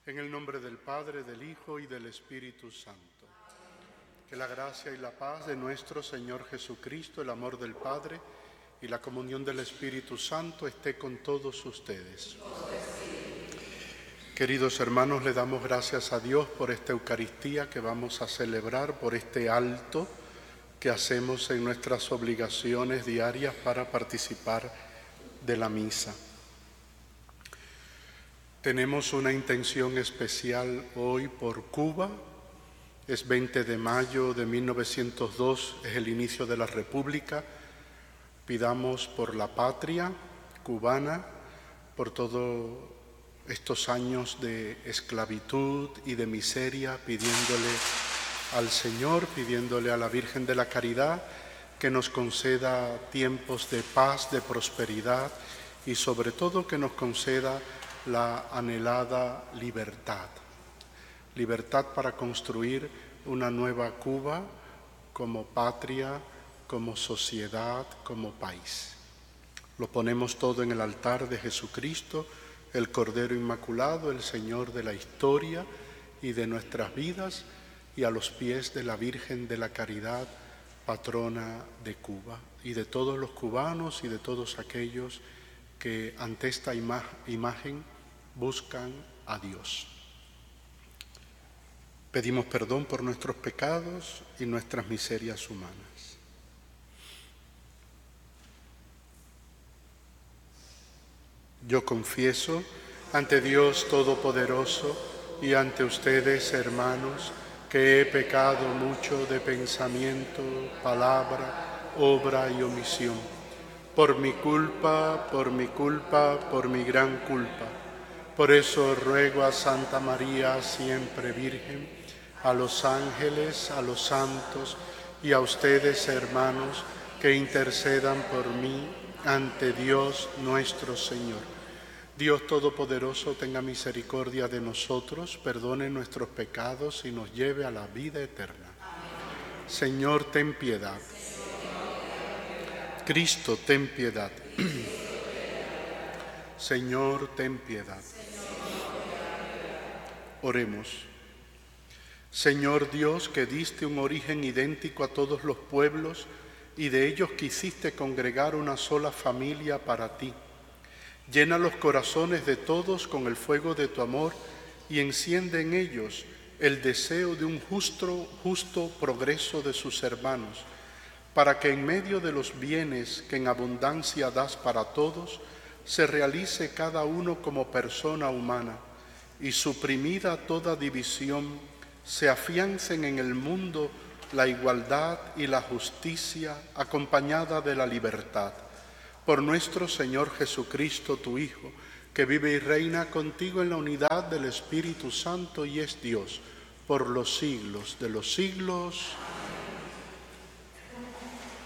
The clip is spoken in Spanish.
En el nombre del Padre, del Hijo y del Espíritu Santo. Que la gracia y la paz de nuestro Señor Jesucristo, el amor del Padre y la comunión del Espíritu Santo esté con todos ustedes. Queridos hermanos, le damos gracias a Dios por esta Eucaristía que vamos a celebrar, por este alto que hacemos en nuestras obligaciones diarias para participar de la misa. Tenemos una intención especial hoy por Cuba. Es 20 de mayo de 1902, es el inicio de la República. Pidamos por la patria cubana, por todos estos años de esclavitud y de miseria, pidiéndole al Señor, pidiéndole a la Virgen de la Caridad que nos conceda tiempos de paz, de prosperidad y sobre todo que nos conceda la anhelada libertad. Libertad para construir una nueva Cuba como patria, como sociedad, como país. Lo ponemos todo en el altar de Jesucristo, el Cordero Inmaculado, el Señor de la historia y de nuestras vidas, y a los pies de la Virgen de la Caridad, patrona de Cuba, y de todos los cubanos y de todos aquellos que ante esta imagen buscan a Dios. Pedimos perdón por nuestros pecados y nuestras miserias humanas. Yo confieso ante Dios Todopoderoso y ante ustedes, hermanos, que he pecado mucho de pensamiento, palabra, obra y omisión. Por mi culpa, por mi gran culpa. Por eso ruego a Santa María, siempre Virgen, a los ángeles, a los santos y a ustedes, hermanos, que intercedan por mí ante Dios nuestro Señor. Dios Todopoderoso tenga misericordia de nosotros, perdone nuestros pecados y nos lleve a la vida eterna. Amén. Señor, ten piedad. Cristo, ten piedad. Señor, ten piedad. Oremos. Señor Dios, que diste un origen idéntico a todos los pueblos y de ellos quisiste congregar una sola familia para ti. Llena los corazones de todos con el fuego de tu amor y enciende en ellos el deseo de un justo progreso de sus hermanos, para que en medio de los bienes que en abundancia das para todos, se realice cada uno como persona humana y suprimida toda división, se afiancen en el mundo la igualdad y la justicia acompañada de la libertad. Por nuestro Señor Jesucristo, tu Hijo, que vive y reina contigo en la unidad del Espíritu Santo y es Dios, por los siglos de los siglos.